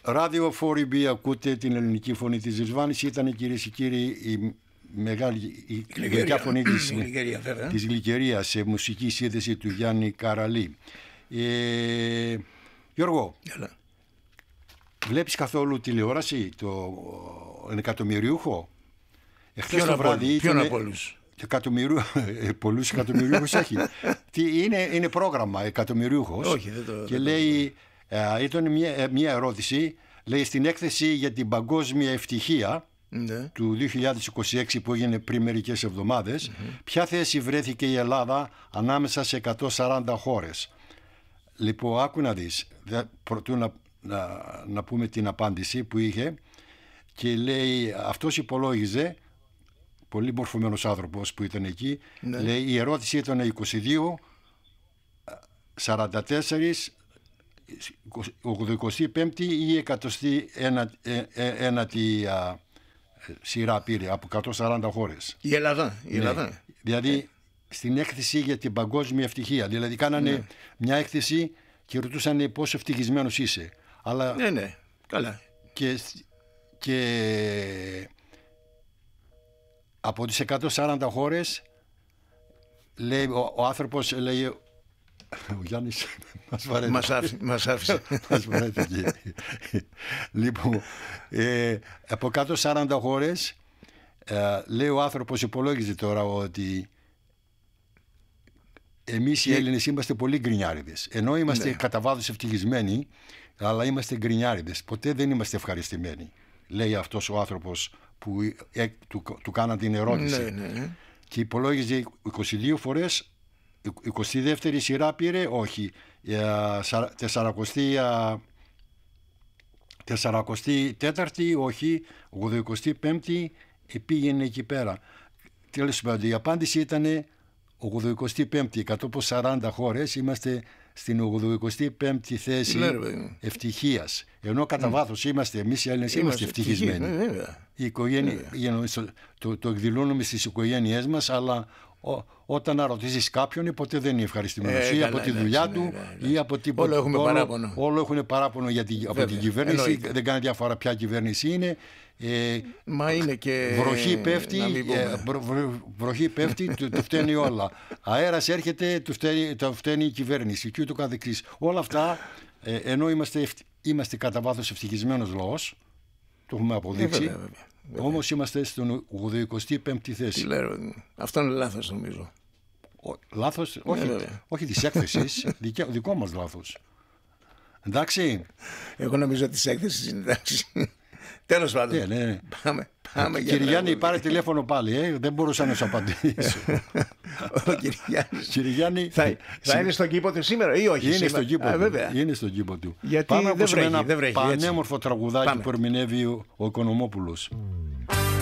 Ράδιο 4EB, ακούτε την ελληνική φωνή της Ρισβάνης. Ήταν, κυρίες και κύριοι, η μεγάλη γλυκιά φωνή της Γλυκερίας, σε μουσική σύνθεση του Γιάννη Καραλή. Γιώργο, βλέπεις καθόλου τηλεόραση, τον εκατομμυριούχο? Εχθές το βράδυ. Ποιον από όλους? Πολλούς εκατομμυριούχους έχει. Είναι πρόγραμμα εκατομμυριούχος. Όχι, και λέει, ήταν μια ερώτηση, λέει, στην έκθεση για την παγκόσμια ευτυχία του 2026 που έγινε πριν μερικές εβδομάδες, ποια θέση βρέθηκε η Ελλάδα ανάμεσα σε 140 χώρες? Λοιπόν, άκου να δεις, προτού να πούμε την απάντηση που είχε, και λέει, αυτός υπολόγιζε, πολύ μορφωμένος άνθρωπος που ήταν εκεί, λέει, η ερώτηση ήταν 22, 44, 85η ή 101η σειρά πήρε από 140 χώρες. Η Ελλάδα. Δηλαδή στην έκθεση για την παγκόσμια ευτυχία. Δηλαδή κάνανε μια έκθεση και ρωτούσαν πόσο ευτυχισμένος είσαι. Αλλά ναι, καλά. Και από τις 140 χώρες, λέει, ο άνθρωπος, λέει, ο Γιάννης μας άφησε. Μας βαρέθηκε. Λοιπόν, από 140 χώρες, λέει ο άνθρωπος, υπολόγιζε τώρα ότι εμείς οι Έλληνες είμαστε πολύ γκρινιάριδες. Ενώ είμαστε κατά βάθος ευτυχισμένοι, αλλά είμαστε γκρινιάριδες. Ποτέ δεν είμαστε ευχαριστημένοι, λέει αυτός ο άνθρωπος που του κάναν την ερώτηση. Και υπολόγιζε 22 φορές. 22η σειρά πήρε, όχι. 44η, όχι. 85η πήγαινε εκεί πέρα. Τέλος πάντων, η απάντηση ήταν 85η. 140 χώρες είμαστε στην 85η θέση ευτυχίας. Ενώ κατά βάθος είμαστε, εμείς οι Έλληνες είμαστε ευτυχισμένοι. Η οικογένεια, το εκδηλώνουμε στις οικογένειές μας, αλλά όταν ρωτήσεις κάποιον, ποτέ δεν είναι ευχαριστημένος ή από τη δουλειά του ή από τίποτα. Όλο έχουμε παράπονο. Όλο έχουν παράπονο από την κυβέρνηση. Δεν κάνει διαφορά ποια κυβέρνηση είναι. Μα είναι και βροχή πέφτει, του φταίνει όλα. Αέρας έρχεται, του φταίνει η κυβέρνηση και ούτω καθεξής. Όλα αυτά, ενώ είμαστε κατά βάθος ευτυχισμένος λαός, το έχουμε αποδείξει. Όμως είμαστε στον 85η θέση. Τι λέω, αυτό είναι λάθος, νομίζω. Λάθος, όχι της έκθεσης, δικό μας λάθος. Εντάξει. Εγώ νομίζω ότι της έκθεσης είναι εντάξει. Τέλος πάντων. Ναι. Πάμε. Κύριε Γιάννη, πάρε τηλέφωνο πάλι. Δεν μπορούσα να σου απαντήσω. Ο κύριε Γιάννη θα είναι στον κήπο του σήμερα ή όχι? Είναι στον κήπο του. Γιατί πάμε δεν βρέχει. Πανέμορφο τραγουδάκι που ερμηνεύει ο Οικονομόπουλος.